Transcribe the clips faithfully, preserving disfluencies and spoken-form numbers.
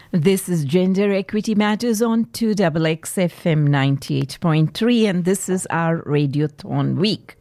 This is Gender Equity Matters on two X X F M ninety-eight point three, and this is our Radiothon week.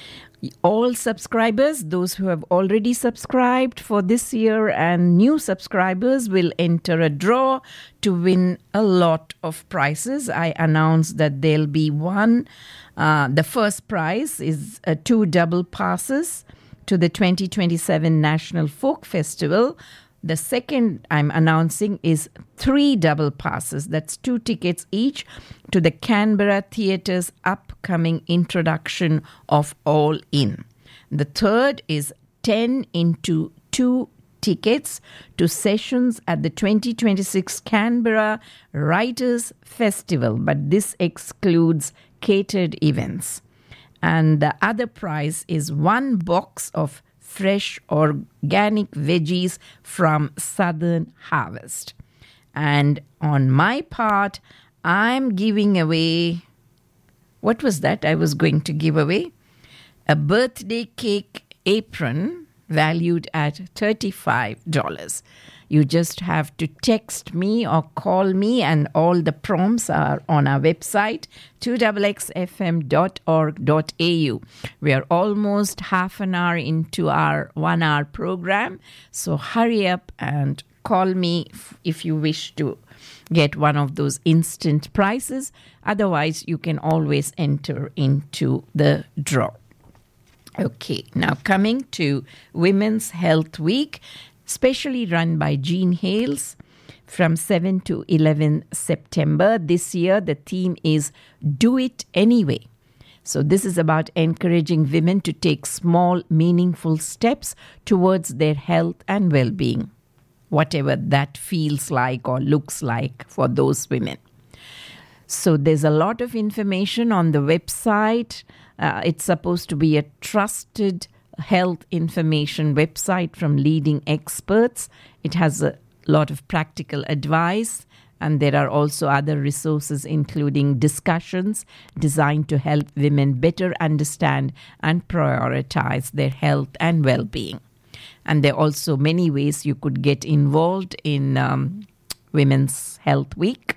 All subscribers, those who have already subscribed for this year and new subscribers will enter a draw to win a lot of prizes. I announced that there'll be one. Uh, the first prize is uh, two double passes to the twenty twenty-seven National Folk Festival. The second I'm announcing is three double passes. That's two tickets each to the Canberra Theatre's upcoming introduction of All In. The third is ten into two tickets to sessions at the twenty twenty-six Canberra Writers' Festival, but this excludes catered events. And the other prize is one box of fresh organic veggies from Southern Harvest. And on my part, I'm giving away, what was that I was going to give away? A birthday cake apron valued at thirty-five dollars. You just have to text me or call me, and all the prompts are on our website, two x x f m dot org dot a u. We are almost half an hour into our one-hour program, so hurry up and call me if you wish to get one of those instant prizes. Otherwise, you can always enter into the draw. Okay, now coming to Women's Health Week, specially run by Jean Hales from seventh to eleventh September. This year, the theme is Do It Anyway. So this is about encouraging women to take small, meaningful steps towards their health and well-being, whatever that feels like or looks like for those women. So there's a lot of information on the website. Uh, it's supposed to be a trusted health information website from leading experts. It has a lot of practical advice, and there are also other resources, including discussions designed to help women better understand and prioritize their health and well-being. And there are also many ways you could get involved in um, Women's Health Week.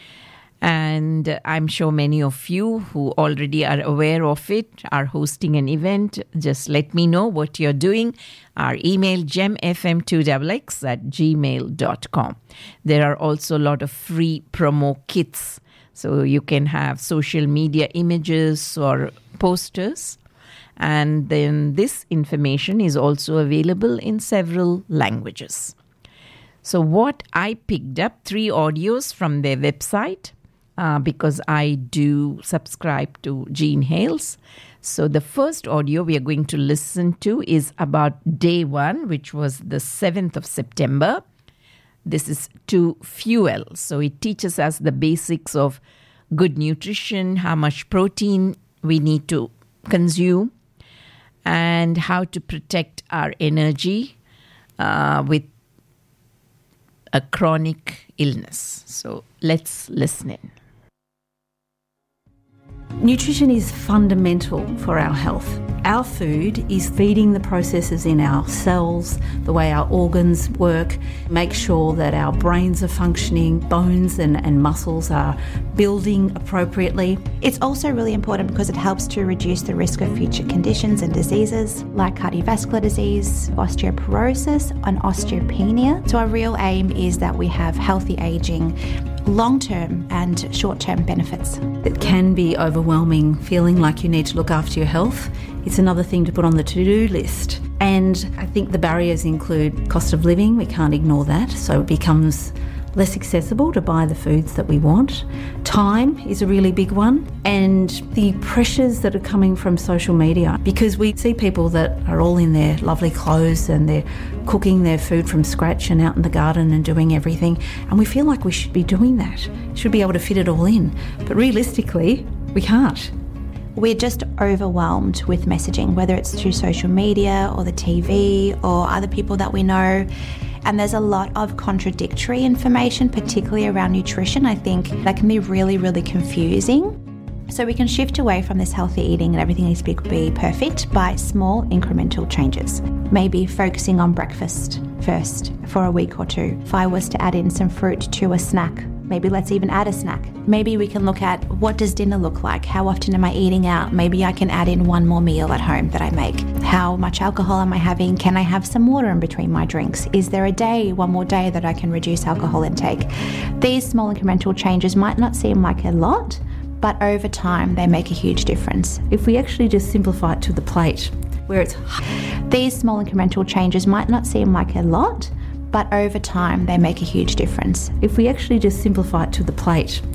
And I'm sure many of you who already are aware of it are hosting an event. Just let me know what you're doing. Our email, gem f m two x x at gmail dot com. There are also a lot of free promo kits. So you can have social media images or posters. And then this information is also available in several languages. So what I picked up, three audios from their website, Uh, because I do subscribe to Jean Hales. So the first audio we are going to listen to is about day one, which was the seventh of September. This is to fuel. So it teaches us the basics of good nutrition, how much protein we need to consume, and how to protect our energy uh, with a chronic illness. So let's listen in. Nutrition is fundamental for our health. Our food is feeding the processes in our cells, the way our organs work, make sure that our brains are functioning, bones and, and muscles are building appropriately. It's also really important because it helps to reduce the risk of future conditions and diseases like cardiovascular disease, osteoporosis and osteopenia. So our real aim is that we have healthy aging, long-term and short-term benefits. It can be overwhelming, feeling like you need to look after your health. It's another thing to put on the to-do list. And I think the barriers include cost of living. We can't ignore that. So it becomes less accessible to buy the foods that we want. Time is a really big one. And the pressures that are coming from social media, because we see people that are all in their lovely clothes and they're cooking their food from scratch and out in the garden and doing everything. And we feel like we should be doing that. Should be able to fit it all in. But realistically, we can't. We're just overwhelmed with messaging, whether it's through social media or the T V or other people that we know. And there's a lot of contradictory information, particularly around nutrition. I think that can be really, really confusing. So we can shift away from this healthy eating and everything needs to be perfect by small incremental changes. Maybe focusing on breakfast first for a week or two. If I was to add in some fruit to a snack, maybe let's even add a snack. Maybe we can look at, what does dinner look like? How often am I eating out? Maybe I can add in one more meal at home that I make. How much alcohol am I having? Can I have some water in between my drinks? Is there a day, one more day that I can reduce alcohol intake? These small incremental changes might not seem like a lot, but over time they make a huge difference. If we actually just simplify it to the plate, where it's... These small incremental changes might not seem like a lot, but over time they make a huge difference. If we actually just simplify it to the plate,